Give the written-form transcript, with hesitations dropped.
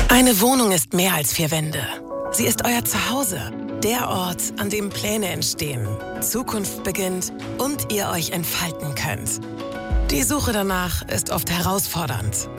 Eine Wohnung ist mehr als 4 Wände. Sie ist euer Zuhause, der Ort, an dem Pläne entstehen, Zukunft beginnt und ihr euch entfalten könnt. Die Suche danach ist oft herausfordernd.